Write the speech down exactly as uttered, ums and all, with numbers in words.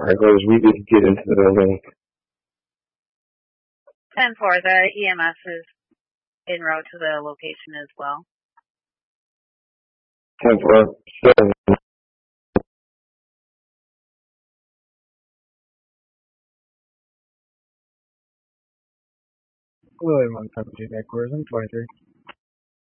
Regulars, we could get into the building. ten four, the E M S is en route to the location as well. ten four, seven. William one seventeen, headquarters in twenty-three.